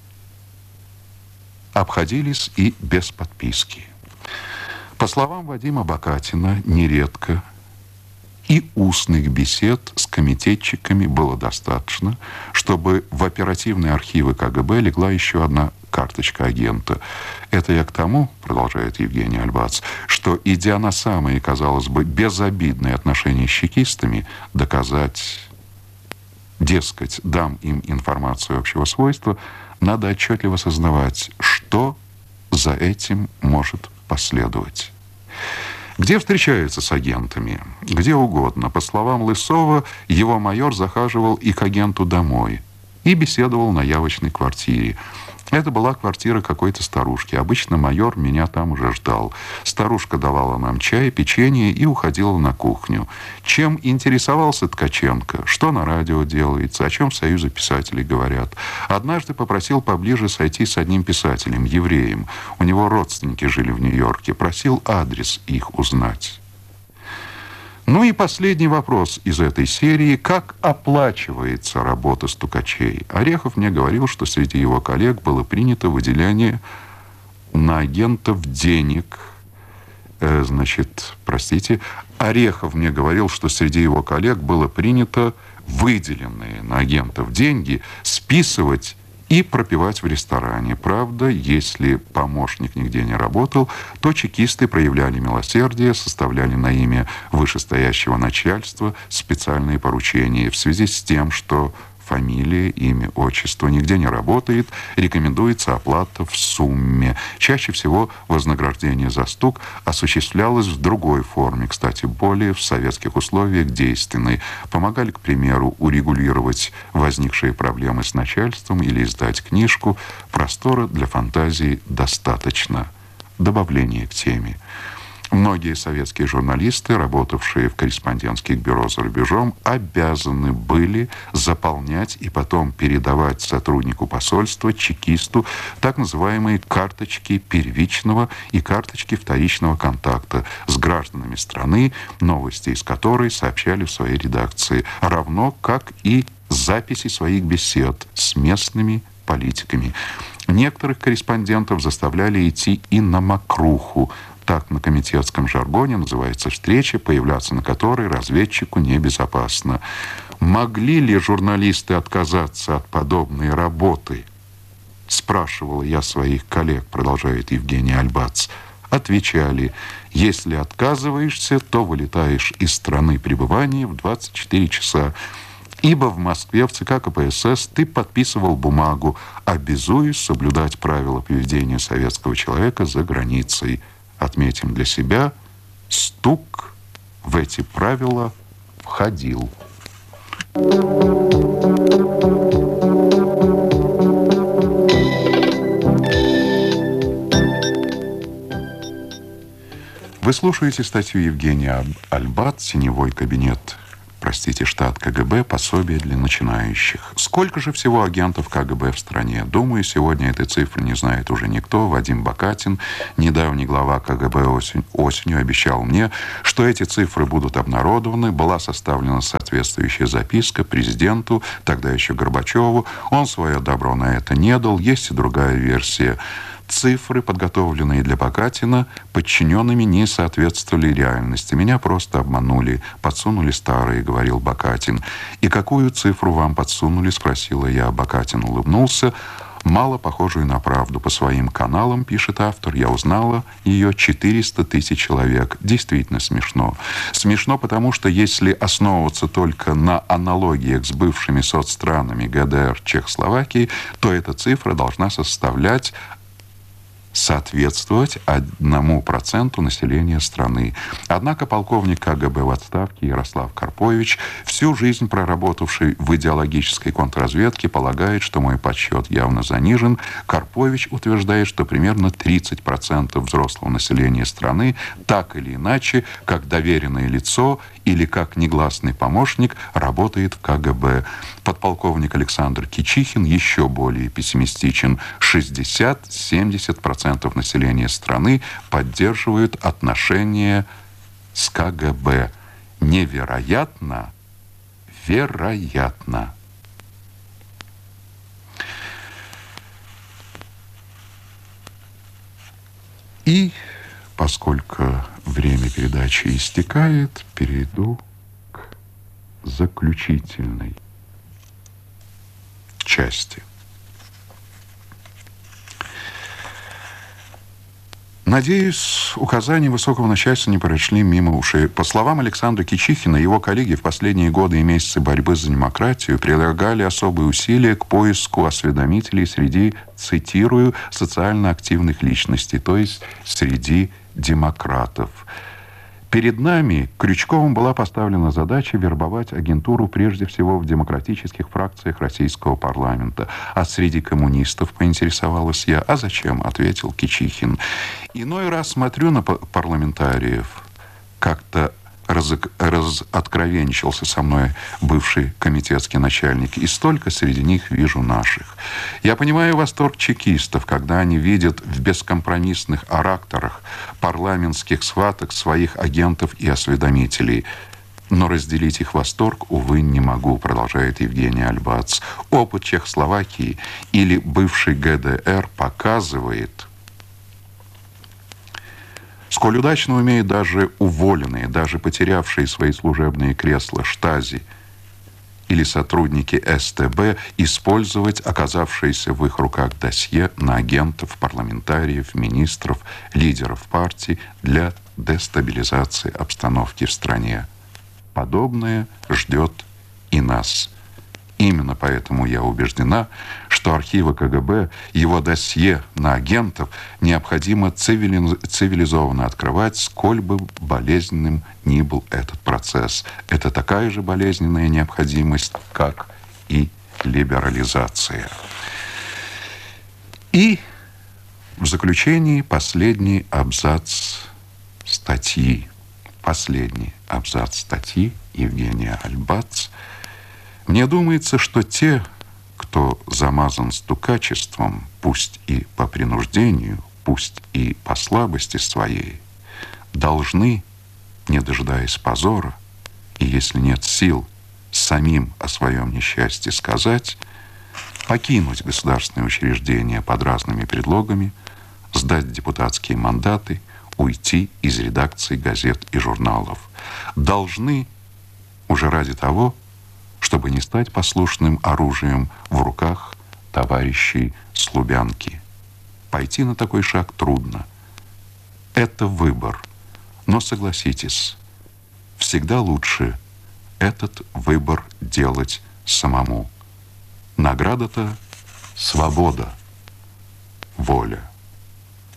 Обходились и без подписки. По словам Вадима Бакатина, нередко и устных бесед с комитетчиками было достаточно, чтобы в оперативные архивы КГБ легла еще одна карточка агента. Это я к тому, продолжает Евгений Альбац, что, идя на самые, казалось бы, безобидные отношения с чекистами, доказать, дескать, дам им информацию общего свойства, надо отчетливо сознавать, что за этим может последовать. Где встречаются с агентами? Где угодно. По словам Лысова, его майор захаживал и к агенту домой и беседовал на явочной квартире. Это была квартира какой-то старушки. Обычно майор меня там уже ждал. Старушка давала нам чай, печенье и уходила на кухню. Чем интересовался Ткаченко? Что на радио делается? О чем в Союзе писателей говорят? Однажды попросил поближе сойти с одним писателем, евреем. У него родственники жили в Нью-Йорке. Просил адрес их узнать. Ну и последний вопрос из этой серии. Как оплачивается работа стукачей? Орехов мне говорил, что среди его коллег было принято выделение на агентов денег. Орехов мне говорил, что среди его коллег было принято выделенные на агентов деньги списывать и пропивать в ресторане. Правда, если помощник нигде не работал, то чекисты проявляли милосердие, составляли на имя вышестоящего начальства специальные поручения. В связи с тем, что фамилия, имя, отчество нигде не работает, рекомендуется оплата в сумме. Чаще всего вознаграждение за стук осуществлялось в другой форме, кстати, более в советских условиях действенной. Помогали, к примеру, урегулировать возникшие проблемы с начальством или издать книжку. Простора для фантазии достаточно. Добавление к теме. Многие советские журналисты, работавшие в корреспондентских бюро за рубежом, обязаны были заполнять и потом передавать сотруднику посольства, чекисту, так называемые карточки первичного и карточки вторичного контакта с гражданами страны, новости из которой сообщали в своей редакции, равно как и записи своих бесед с местными политиками. Некоторых корреспондентов заставляли идти и на мокруху. Так на комитетском жаргоне называется встреча, появляться на которой разведчику небезопасно. Могли ли журналисты отказаться от подобной работы? Спрашивала я своих коллег, продолжает Евгений Альбац. Отвечали, если отказываешься, то вылетаешь из страны пребывания в 24 часа. Ибо в Москве в ЦК КПСС ты подписывал бумагу, обязуясь соблюдать правила поведения советского человека за границей. Отметим для себя, стук в эти правила входил. Вы слушаете статью Евгения Альбат «Теневой кабинет». Простите, штат КГБ, пособие для начинающих. Сколько же всего агентов КГБ в стране? Думаю, сегодня этой цифры не знает уже никто. Вадим Бакатин, недавний глава КГБ, осенью обещал мне, что эти цифры будут обнародованы. Была составлена соответствующая записка президенту, тогда еще Горбачеву. Он свое добро на это не дал. Есть и другая версия. Цифры, подготовленные для Бакатина, подчиненными не соответствовали реальности. Меня просто обманули, подсунули старые, говорил Бакатин. И какую цифру вам подсунули, спросила я. Бакатин улыбнулся. Мало похожую на правду. По своим каналам, пишет автор, я узнала ее 400 тысяч человек. Действительно смешно. Смешно, потому что если основываться только на аналогиях с бывшими соцстранами ГДР, Чехословакии, то эта цифра должна соответствовать 1% населения страны. Однако полковник КГБ в отставке Ярослав Карпович, всю жизнь проработавший в идеологической контрразведке, полагает, что мой подсчет явно занижен. Карпович утверждает, что примерно 30% взрослого населения страны так или иначе, как доверенное лицо или как негласный помощник, работает в КГБ. Подполковник Александр Кичихин еще более пессимистичен. 60-70% населения страны поддерживают отношения с КГБ. Невероятно, вероятно. И поскольку время передачи истекает, перейду к заключительной части. Надеюсь, указания высокого начальства не прошли мимо ушей. По словам Александра Кичихина, его коллеги в последние годы и месяцы борьбы за демократию прилагали особые усилия к поиску осведомителей среди, цитирую, социально активных личностей, то есть среди демократов. Перед нами Крючковым была поставлена задача вербовать агентуру прежде всего в демократических фракциях российского парламента. А среди коммунистов, поинтересовалась я. А зачем? Ответил Кичихин. Иной раз смотрю на парламентариев, как-то откровенничался со мной бывший комитетский начальник, и столько среди них вижу наших. Я понимаю восторг чекистов, когда они видят в бескомпромиссных ораторах парламентских сваток своих агентов и осведомителей. Но разделить их восторг, увы, не могу, продолжает Евгений Альбац. Опыт Чехословакии или бывшей ГДР показывает, сколь удачно умеют даже уволенные, даже потерявшие свои служебные кресла штази или сотрудники СТБ использовать оказавшиеся в их руках досье на агентов, парламентариев, министров, лидеров партий для дестабилизации обстановки в стране. Подобное ждет и нас. Именно поэтому я убеждена, что архивы КГБ, его досье на агентов необходимо цивилизованно открывать, сколь бы болезненным ни был этот процесс. Это такая же болезненная необходимость, как и либерализация. И в заключении последний абзац статьи. Последний абзац статьи Евгения Альбац. Мне думается, что те, кто замазан стукачеством, пусть и по принуждению, пусть и по слабости своей, должны, не дожидаясь позора, и если нет сил самим о своем несчастье сказать, покинуть государственные учреждения под разными предлогами, сдать депутатские мандаты, уйти из редакций газет и журналов. Должны уже ради того, чтобы не стать послушным оружием в руках товарищей с Лубянки. Пойти на такой шаг трудно. Это выбор. Но согласитесь, всегда лучше этот выбор делать самому. Награда-то — свобода, воля.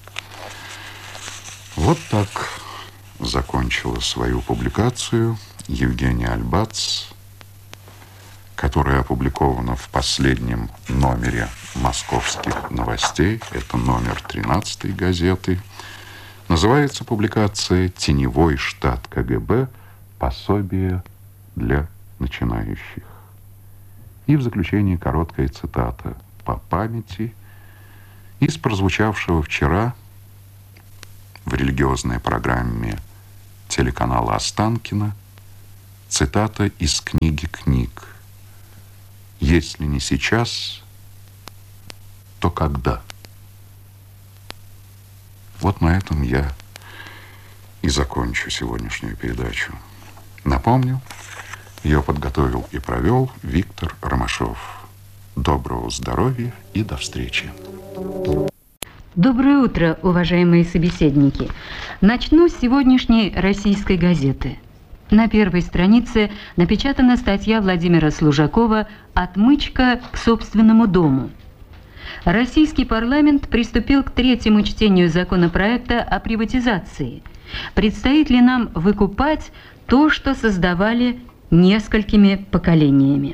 Вот так закончила свою публикацию Евгения Альбац, которая опубликована в последнем номере «Московских новостей». Это номер 13 газеты. Называется публикация «Теневой штат КГБ. Пособие для начинающих». И в заключении короткая цитата по памяти из прозвучавшего вчера в религиозной программе телеканала Останкино цитата из книги «Книг». «Если не сейчас, то когда?» Вот на этом я и закончу сегодняшнюю передачу. Напомню, ее подготовил и провел Виктор Ромашов. Доброго здоровья и до встречи. Доброе утро, уважаемые собеседники. Начну с сегодняшней российской газеты. На первой странице напечатана статья Владимира Служакова «Отмычка к собственному дому». Российский парламент приступил к третьему чтению законопроекта о приватизации. Предстоит ли нам выкупать то, что создавали несколькими поколениями?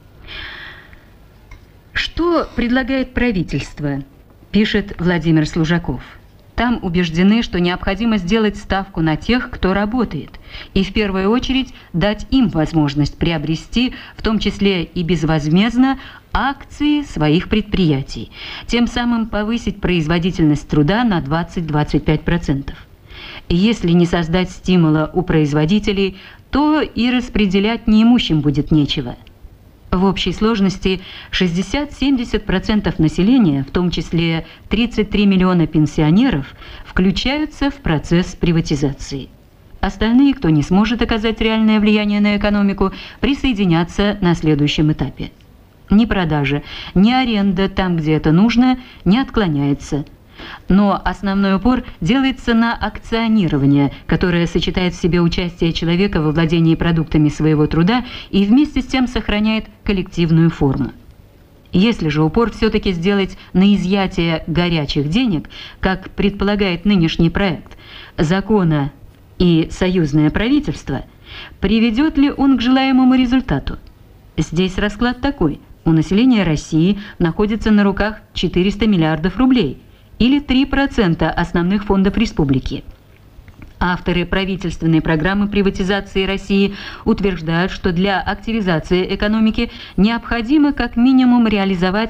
Что предлагает правительство, пишет Владимир Служаков. Там убеждены, что необходимо сделать ставку на тех, кто работает, и в первую очередь дать им возможность приобрести, в том числе и безвозмездно, акции своих предприятий, тем самым повысить производительность труда на 20-25%. Если не создать стимула у производителей, то и распределять неимущим будет нечего. В общей сложности 60-70% населения, в том числе 33 миллиона пенсионеров, включаются в процесс приватизации. Остальные, кто не сможет оказать реальное влияние на экономику, присоединятся на следующем этапе. Ни продажа, ни аренда там, где это нужно, не отклоняется. Но основной упор делается на акционирование, которое сочетает в себе участие человека во владении продуктами своего труда и вместе с тем сохраняет коллективную форму. Если же упор все-таки сделать на изъятие горячих денег, как предполагает нынешний проект закона и союзное правительство, приведет ли он к желаемому результату? Здесь расклад такой. У населения России находится на руках 400 миллиардов рублей, или 3% основных фондов республики. Авторы правительственной программы приватизации России утверждают, что для активизации экономики необходимо как минимум реализовать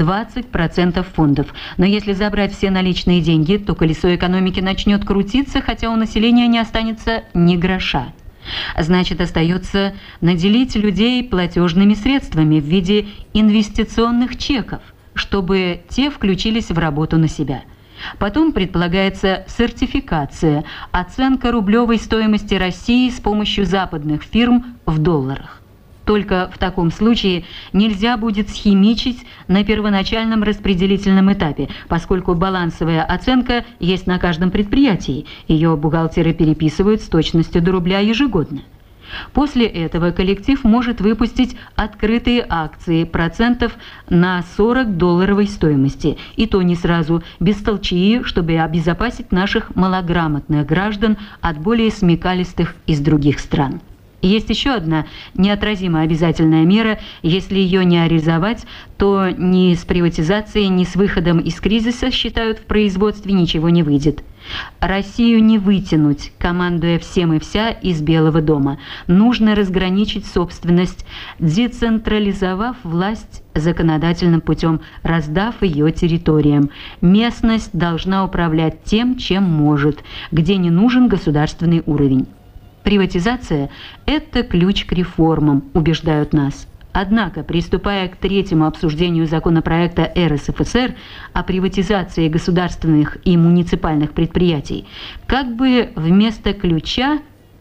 20% фондов. Но если забрать все наличные деньги, то колесо экономики начнет крутиться, хотя у населения не останется ни гроша. Значит, остается наделить людей платежными средствами в виде инвестиционных чеков, чтобы те включились в работу на себя. Потом предполагается сертификация, оценка рублевой стоимости России с помощью западных фирм в долларах. Только в таком случае нельзя будет схимичить на первоначальном распределительном этапе, поскольку балансовая оценка есть на каждом предприятии. Ее бухгалтеры переписывают с точностью до рубля ежегодно. После этого коллектив может выпустить открытые акции процентов на 40 долларовой стоимости. И то не сразу, без толчии, чтобы обезопасить наших малограмотных граждан от более смекалистых из других стран. Есть еще одна неотразимая обязательная мера. Если ее не реализовать, то ни с приватизацией, ни с выходом из кризиса, считают, в производстве ничего не выйдет. Россию не вытянуть, командуя всем и вся из Белого дома. Нужно разграничить собственность, децентрализовав власть законодательным путем, раздав ее территориям. Местность должна управлять тем, чем может, где не нужен государственный уровень. Приватизация – это ключ к реформам, убеждают нас. Однако, приступая к третьему обсуждению законопроекта РСФСР о приватизации государственных и муниципальных предприятий, как бы вместо ключа,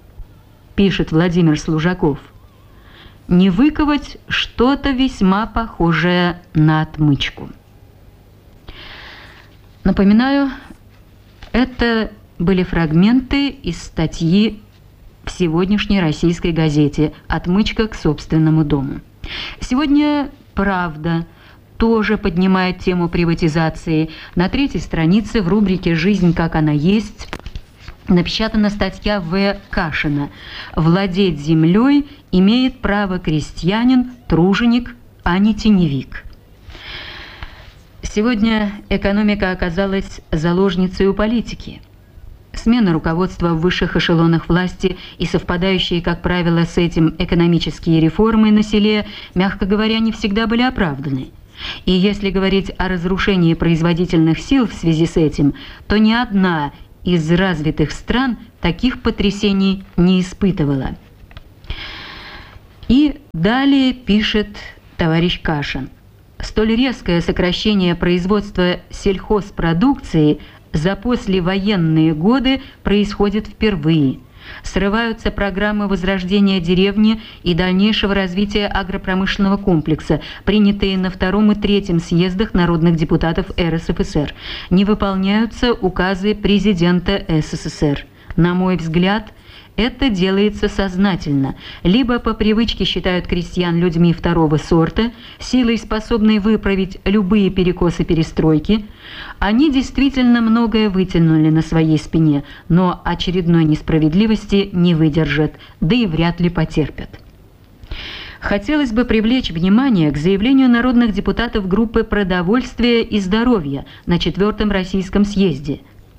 пишет Владимир Служаков, не выковать что-то весьма похожее на отмычку. Напоминаю, это были фрагменты из статьи в сегодняшней российской газете «Отмычка к собственному дому». Сегодня «Правда» тоже поднимает тему приватизации. На третьей странице в рубрике «Жизнь как она есть» напечатана статья В. Кашина «Владеть землей имеет право крестьянин, труженик, а не теневик». Сегодня экономика оказалась заложницей у политики. Смена руководства в высших эшелонах власти и совпадающие, как правило, с этим экономические реформы на селе, мягко говоря, не всегда были оправданы. И если говорить о разрушении производительных сил в связи с этим, то ни одна из развитых стран таких потрясений не испытывала. И далее пишет товарищ Кашин. Столь резкое сокращение производства сельхозпродукции за послевоенные годы происходит впервые. Срываются программы возрождения деревни и дальнейшего развития агропромышленного комплекса, принятые на втором и третьем съездах народных депутатов РСФСР. Не выполняются указы президента СССР. На мой взгляд, это делается сознательно. Либо по привычке считают крестьян людьми второго сорта, силой способной выправить любые перекосы перестройки. Они действительно многое вытянули на своей спине, но очередной несправедливости не выдержат, да и вряд ли потерпят. Хотелось бы привлечь внимание к заявлению народных депутатов группы «Продовольствие и здоровье» на 4-м Российском съезде.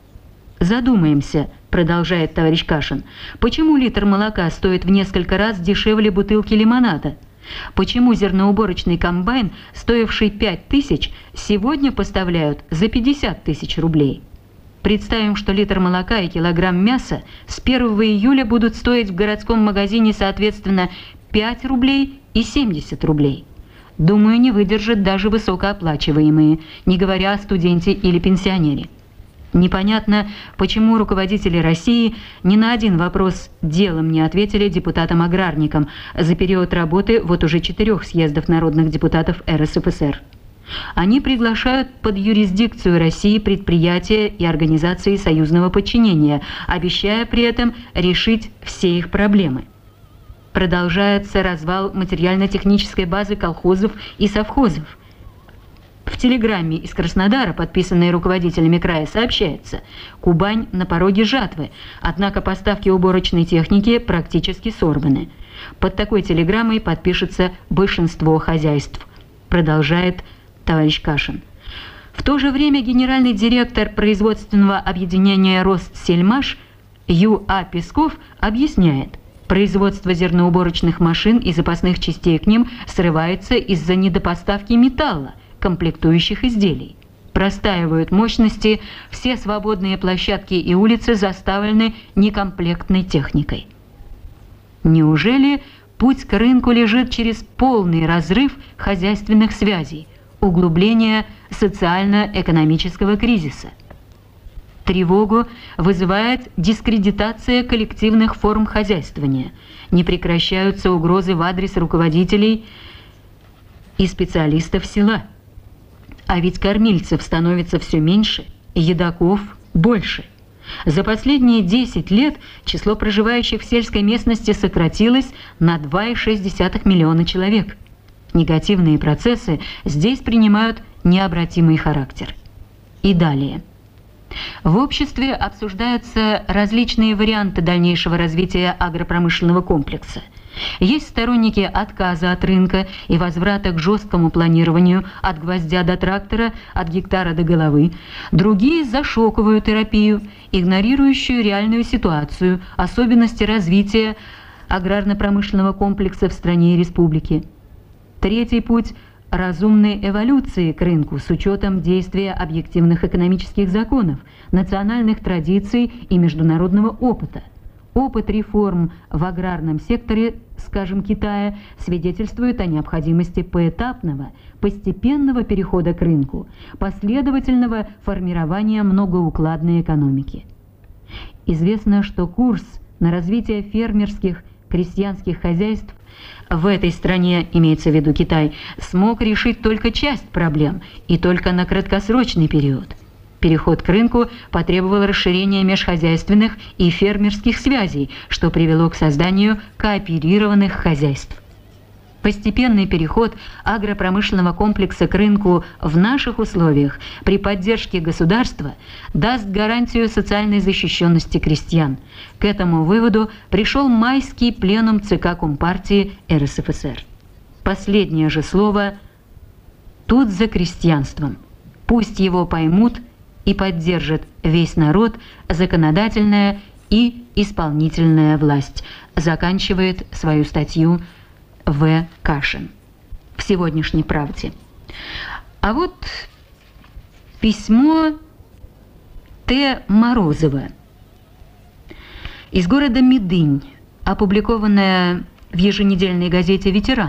Задумаемся, продолжает товарищ Кашин, почему литр молока стоит в несколько раз дешевле бутылки лимонада? Почему зерноуборочный комбайн, стоивший 5 тысяч, сегодня поставляют за 50 тысяч рублей? Представим, что литр молока и килограмм мяса с 1 июля будут стоить в городском магазине соответственно 5 рублей и 70 рублей. Думаю, не выдержат даже высокооплачиваемые, не говоря о студенте или пенсионере. Непонятно, почему руководители России ни на один вопрос делом не ответили депутатам-аграрникам за период работы вот уже 4 съездов народных депутатов РСФСР. Они приглашают под юрисдикцию России предприятия и организации союзного подчинения, обещая при этом решить все их проблемы. Продолжается развал материально-технической базы колхозов и совхозов. В телеграмме из Краснодара, подписанной руководителями края, сообщается: Кубань на пороге жатвы, однако поставки уборочной техники практически сорваны. Под такой телеграммой подпишется большинство хозяйств, продолжает товарищ Кашин. В то же время генеральный директор производственного объединения «Ростсельмаш» Ю.А. Песков объясняет: производство зерноуборочных машин и запасных частей к ним срывается из-за недопоставки металла, комплектующих изделий. Простаивают мощности, все свободные площадки и улицы заставлены некомплектной техникой. Неужели путь к рынку лежит через полный разрыв хозяйственных связей, углубление социально-экономического кризиса? Тревогу вызывает дискредитация коллективных форм хозяйствования. Не прекращаются угрозы в адрес руководителей и специалистов села. А ведь кормильцев становится все меньше, едоков больше. За последние 10 лет число проживающих в сельской местности сократилось на 2,6 миллиона человек. Негативные процессы здесь принимают необратимый характер. И далее. В обществе обсуждаются различные варианты дальнейшего развития агропромышленного комплекса. Есть сторонники отказа от рынка и возврата к жесткому планированию от гвоздя до трактора, от гектара до головы. Другие за шоковую терапию, игнорирующую реальную ситуацию, особенности развития аграрно-промышленного комплекса в стране и республике. Третий путь – разумной эволюции к рынку с учетом действия объективных экономических законов, национальных традиций и международного опыта. Опыт реформ в аграрном секторе, скажем, Китая, свидетельствует о необходимости поэтапного, постепенного перехода к рынку, последовательного формирования многоукладной экономики. Известно, что курс на развитие фермерских, крестьянских хозяйств в этой стране, имеется в виду Китай, смог решить только часть проблем и только на краткосрочный период. Переход к рынку потребовал расширения межхозяйственных и фермерских связей, что привело к созданию кооперированных хозяйств. Постепенный переход агропромышленного комплекса к рынку в наших условиях при поддержке государства даст гарантию социальной защищенности крестьян. К этому выводу пришел майский пленум ЦК Компартии РСФСР. Последнее же слово тут за крестьянством. Пусть его поймут и поддержит весь народ, законодательная и исполнительная власть. Заканчивает свою статью В. Кашин в сегодняшней «Правде». А вот письмо Т. Морозова из города Медынь, опубликованное в еженедельной газете «Ветеран».